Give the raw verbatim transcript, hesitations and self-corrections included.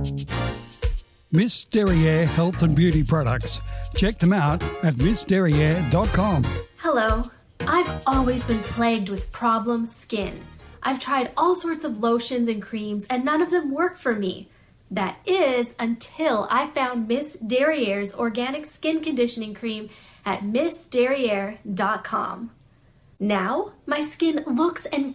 Miss Derriere Health and Beauty Products. Check them out at miss derriere dot com. Hello. I've always been plagued with problem skin. I've tried all sorts of lotions and creams and none of them work for me. That is until I found Miss Derriere's organic skin conditioning cream at miss derriere dot com. Now, my skin looks and